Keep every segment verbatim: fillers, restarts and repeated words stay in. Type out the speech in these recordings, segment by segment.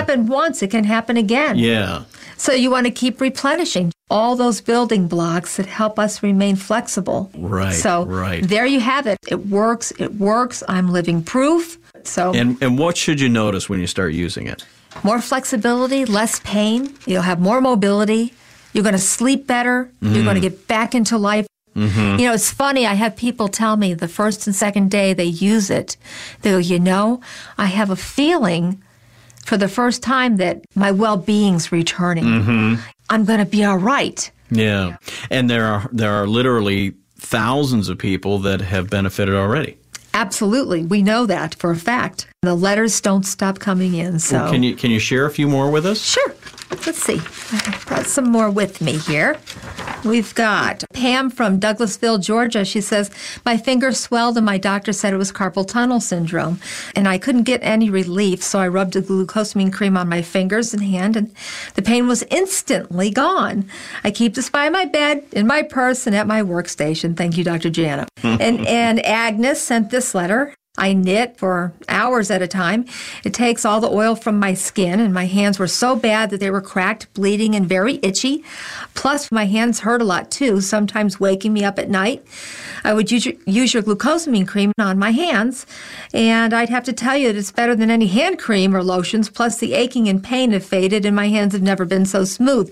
happened once, it can happen again. Yeah. So you want to keep replenishing all those building blocks that help us remain flexible. Right, so right. there you have it. It works. It works. I'm living proof. So And and what should you notice when you start using it? more flexibility, less pain. You'll have more mobility. You're going to sleep better. Mm. You're going to get back into life. Mm-hmm. You know, it's funny. I have people tell me the first and second day they use it, they go, you know, I have a feeling for the first time that my well-being's returning. Mm-hmm. I'm going to be all right. Yeah. And there are there are literally thousands of people that have benefited already. Absolutely. We know that for a fact. The letters don't stop coming in. So well, can you can you share a few more with us? Sure. Let's see. I brought some more with me here. We've got Pam from Douglasville, Georgia. She says, my finger swelled and my doctor said it was carpal tunnel syndrome. And I couldn't get any relief, so I rubbed a glucosamine cream on my fingers and hand, and the pain was instantly gone. I keep this by my bed, in my purse, and at my workstation. Thank you, Doctor Jana. and, and Agnes sent this letter. I knit for hours at a time. It takes all the oil from my skin, and my hands were so bad that they were cracked, bleeding, and very itchy. Plus, my hands hurt a lot, too, sometimes waking me up at night. I would use your, use your glucosamine cream on my hands, and I'd have to tell you that it's better than any hand cream or lotions, plus the aching and pain have faded, and my hands have never been so smooth.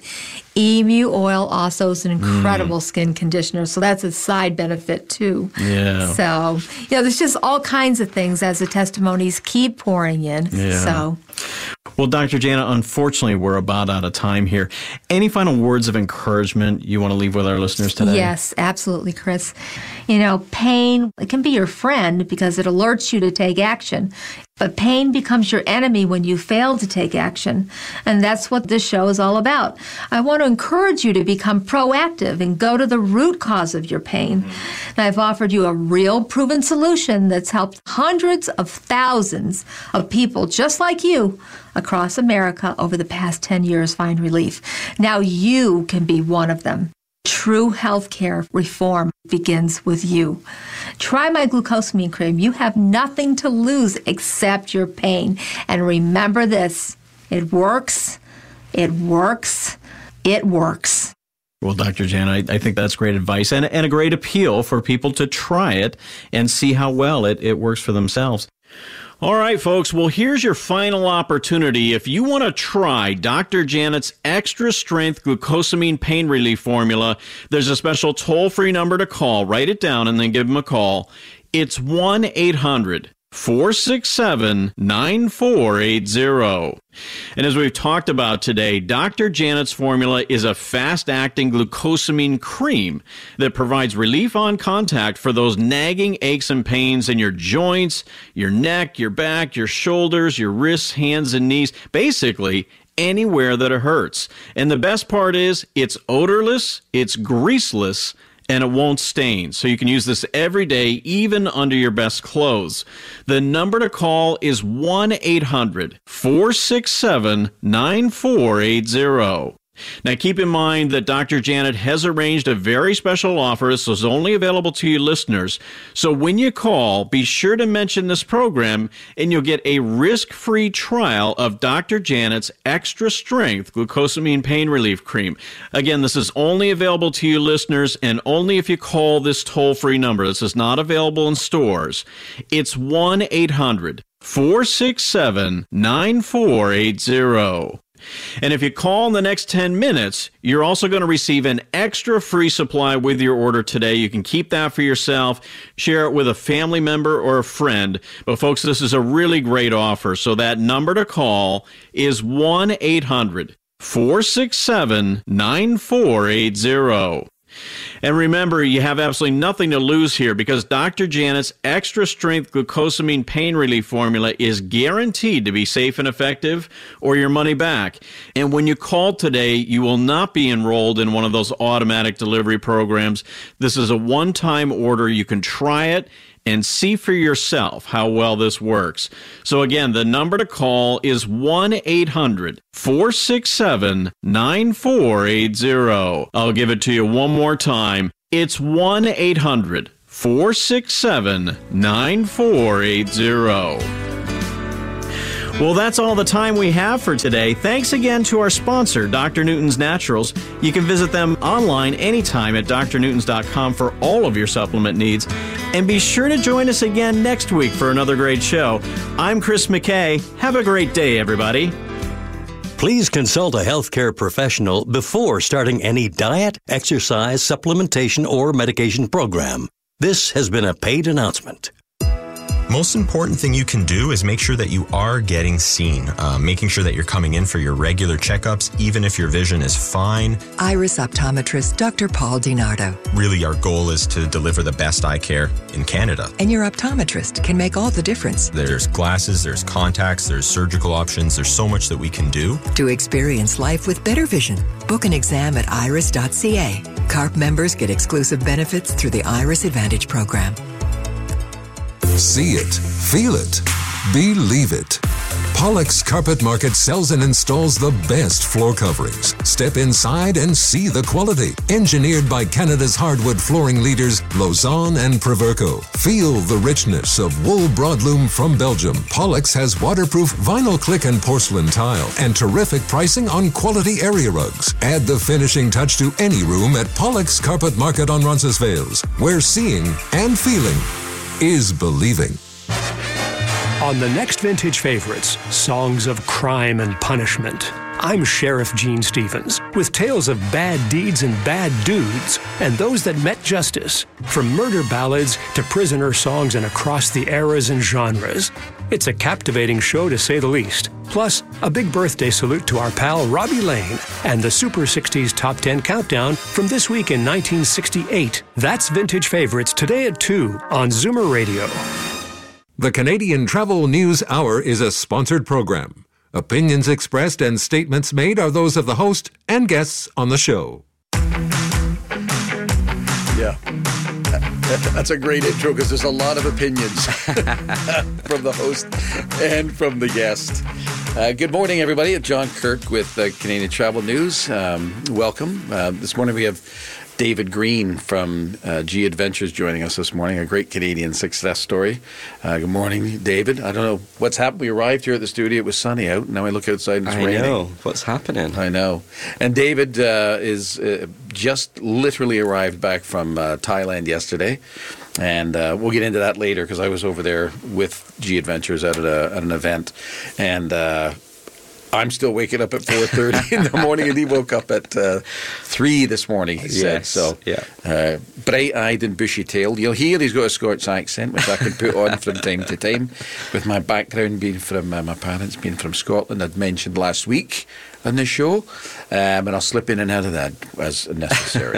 Emu oil also is an incredible mm. skin conditioner, so that's a side benefit, too. Yeah. So, you know, there's just all kinds of things as the testimonies keep pouring in. Yeah. So, well, Doctor Jana, unfortunately, we're about out of time here. Any final words of encouragement you want to leave with our listeners today? Yes, absolutely, Chris. You know, pain, it can be your friend because it alerts you to take action. But pain becomes your enemy when you fail to take action. And that's what this show is all about. I want to encourage you to become proactive and go to the root cause of your pain. Mm-hmm. And I've offered you a real proven solution that's helped hundreds of thousands of people just like you across America over the past ten years find relief. Now you can be one of them. True healthcare reform begins with you. Try my glucosamine cream. You have nothing to lose except your pain. And remember this, it works, it works, it works. Well, Doctor Jana, I, I think that's great advice and, and a great appeal for people to try it and see how well it, it works for themselves. All right, folks. Well, here's your final opportunity. If you want to try Doctor Janet's Extra Strength Glucosamine Pain Relief Formula, there's a special toll-free number to call. Write it down and then give them a call. It's one eight hundred four six seven nine four eight zero. And as we've talked about today, Doctor Janet's formula is a fast-acting glucosamine cream that provides relief on contact for those nagging aches and pains in your joints, your neck, your back, your shoulders, your wrists, hands, and knees, basically anywhere that it hurts. And the best part is it's odorless, it's greaseless, and it won't stain. So you can use this every day, even under your best clothes. The number to call is one eight hundred four six seven nine four eight zero. Now, keep in mind that Doctor Janet has arranged a very special offer. This is only available to you listeners. So when you call, be sure to mention this program, and you'll get a risk-free trial of Doctor Janet's Extra Strength Glucosamine Pain Relief Cream. Again, this is only available to you listeners, and only if you call this toll-free number. This is not available in stores. It's one eight hundred four six seven nine four eight zero. And if you call in the next ten minutes, you're also going to receive an extra free supply with your order today. You can keep that for yourself, share it with a family member or a friend. But folks, this is a really great offer. So that number to call is one eight hundred four six seven nine four eight zero. And remember, you have absolutely nothing to lose here because Doctor Janet's Extra Strength Glucosamine Pain Relief Formula is guaranteed to be safe and effective or your money back. And when you call today, you will not be enrolled in one of those automatic delivery programs. This is a one-time order. You can try it and see for yourself how well this works. So again, the number to call is one eight hundred four six seven nine four eight zero. I'll give it to you one more time. It's one eight hundred four six seven nine four eight zero. Well, that's all the time we have for today. Thanks again to our sponsor, Doctor Newton's Naturals. You can visit them online anytime at d r newtons dot com for all of your supplement needs. And be sure to join us again next week for another great show. I'm Chris McKay. Have a great day, everybody. Please consult a healthcare professional before starting any diet, exercise, supplementation, or medication program. This has been a paid announcement. Most important thing you can do is make sure that you are getting seen, uh, making sure that you're coming in for your regular checkups, even if your vision is fine. Iris optometrist Doctor Paul DiNardo. Really, our goal is to deliver the best eye care in Canada. And your optometrist can make all the difference. There's glasses, there's contacts, there's surgical options. There's so much that we can do. To experience life with better vision, book an exam at iris dot c a. CARP members get exclusive benefits through the Iris Advantage program. See it, feel it, believe it. Pollock's Carpet Market sells and installs the best floor coverings. Step inside and see the quality. Engineered by Canada's hardwood flooring leaders, Lausanne and Proverco. Feel the richness of wool broadloom from Belgium. Pollock's has waterproof vinyl click and porcelain tile and terrific pricing on quality area rugs. Add the finishing touch to any room at Pollock's Carpet Market on Roncesvalles, where seeing and feeling is believing. On the next Vintage Favorites, songs of crime and punishment, I'm Sheriff Gene Stevens with tales of bad deeds and bad dudes and those that met justice, from murder ballads to prisoner songs and across the eras and genres. It's a captivating show to say the least. Plus, a big birthday salute to our pal Robbie Lane and the Super sixties Top ten Countdown from this week in nineteen sixty-eight. That's Vintage Favorites today at two on Zoomer Radio. The Canadian Travel News Hour is a sponsored program. Opinions expressed and statements made are those of the host and guests on the show. Yeah. That's a great intro because there's a lot of opinions from the host and from the guest. Uh, good morning, everybody. John Kirk with uh, Canadian Travel News. Um, welcome. Uh, this morning we have David Green from uh, G Adventures joining us this morning, a great Canadian success story. Uh, good morning, David. I don't know what's happened. We arrived here at the studio. It was sunny out. Now I look outside and it's I raining. I know. What's happening? I know. And David uh, is uh, just literally arrived back from uh, Thailand yesterday. And uh, we'll get into that later because I was over there with G Adventures at, a, at an event. And uh, I'm still waking up at four thirty in the morning, and he woke up at uh, three this morning, he said. Yes, so, yeah. uh, bright-eyed and bushy-tailed. You'll hear he's got a Scots accent, which I can put on from time to time. With my background being from, uh, my parents being from Scotland, I'd mentioned last week on the show, um, and I'll slip in and out of that as necessary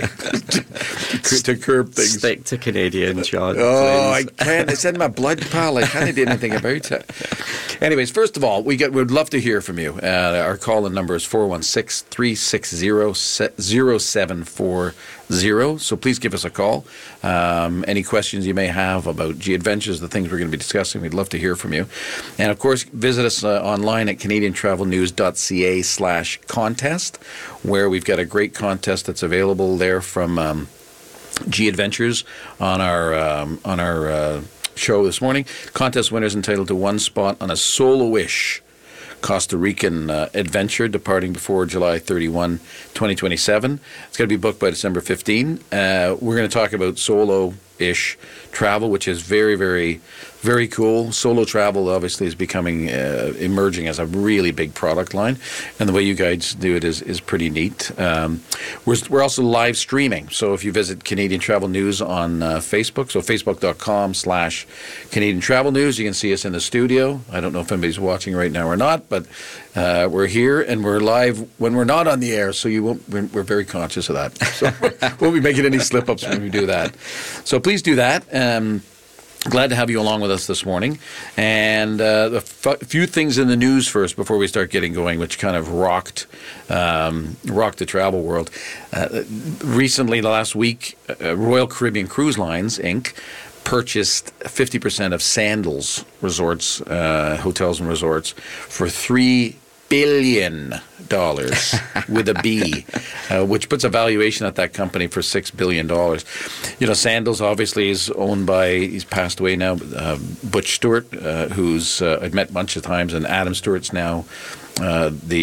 to, to curb things. Stick to Canadian, John. Oh, please. I can't. It's in my blood, pal. I can't do anything about it. Anyways, first of all, we get, we'd love to hear from you. Uh, our call-in number is four one six, three six zero, zero seven four zero. So please give us a call. Um, any questions you may have about G Adventures, the things we're going to be discussing, we'd love to hear from you. And of course, visit us uh, online at canadian travel news dot c a slash contest, where we've got a great contest that's available there from um, G Adventures on our um, on our uh, show this morning. Contest winners entitled to one spot on a solo-ish Costa Rican uh, adventure departing before July thirty-first, twenty twenty-seven. It's going to be booked by December fifteenth. Uh, we're going to talk about solo-ish travel, which is very, very, very cool. Solo travel obviously is becoming, uh, emerging as a really big product line. And the way you guys do it is, is pretty neat. Um, we're, we're also live streaming. So if you visit Canadian Travel News on uh, Facebook, so facebook.com slash Canadian Travel News, you can see us in the studio. I don't know if anybody's watching right now or not, but uh, we're here and we're live when we're not on the air. So you won't, we're, we're very conscious of that. So we won't be making any slip-ups when we do that. So please do that. Um, glad to have you along with us this morning. And uh, a f- few things in the news first before we start getting going, which kind of rocked um, rocked the travel world. Uh, recently, last week, uh, Royal Caribbean Cruise Lines, Incorporated purchased fifty percent of Sandals Resorts, uh, hotels and resorts, for three billion dollars with a B, uh, which puts a valuation at that company for six billion dollars. You know, Sandals obviously is owned by, he's passed away now, uh, Butch Stewart, uh, who's uh, I've met a bunch of times, and Adam Stewart's now uh, the